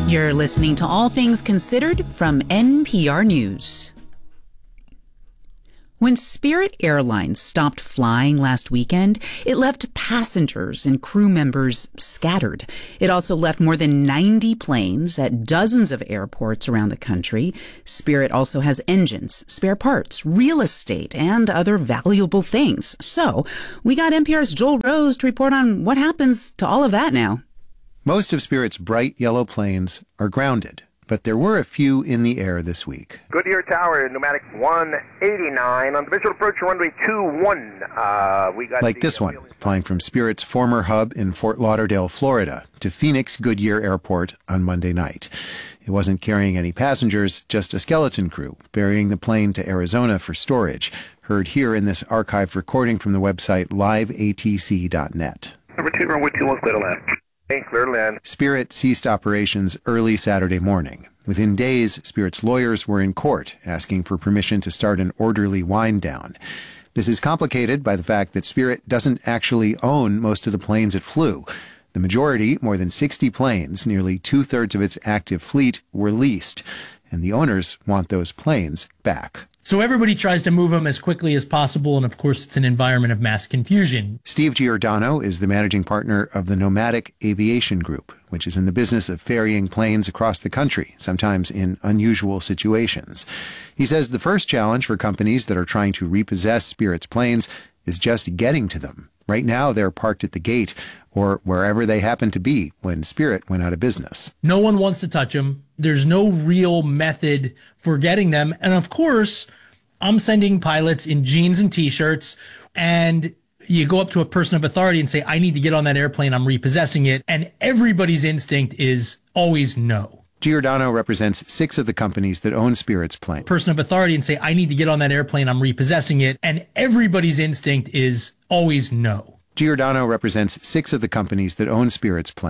You're listening to All Things Considered from NPR News. When Spirit Airlines stopped flying last weekend, it left passengers and crew members scattered. It also left more than 90 planes at dozens of airports around the country. Spirit also has engines, spare parts, real estate, and other valuable things. So we got NPR's Joel Rose to report on what happens to all of that now. Most of Spirit's bright yellow planes are grounded, but there were a few in the air this week. Goodyear Tower, pneumatic 189 on the visual approach runway 21. Like this one, flying from Spirit's former hub in Fort Lauderdale, Florida, to Phoenix Goodyear Airport on Monday night. It wasn't carrying any passengers, just a skeleton crew, ferrying the plane to Arizona for storage. Heard here in this archived recording from the website liveatc.net. Number 2, runway 21, clear to land. Clear to land. Spirit ceased operations early Saturday morning. Within days, Spirit's lawyers were in court asking for permission to start an orderly wind down. This is complicated by the fact that Spirit doesn't actually own most of the planes it flew. The majority, more than 60 planes, nearly two-thirds of its active fleet, were leased, and the owners want those planes back. So everybody tries to move them as quickly as possible, and of course it's an environment of mass confusion. Steve Giordano is the managing partner of the Nomadic Aviation Group, which is in the business of ferrying planes across the country, sometimes in unusual situations. He says the first challenge for companies that are trying to repossess Spirit's planes is just getting to them. Right now they're parked at the gate or wherever they happen to be when Spirit went out of business. No one wants to touch them. There's no real method for getting them. And of course, I'm sending pilots in jeans and T-shirts, and you go up to a person of authority and say, I need to get on that airplane, I'm repossessing it. And everybody's instinct is always no. Giordano represents 6 of the companies that own Spirit's plane. Person of authority and say, I need to get on that airplane, I'm repossessing it. And everybody's instinct is always no. Giordano represents 6 of the companies that own Spirit's plane.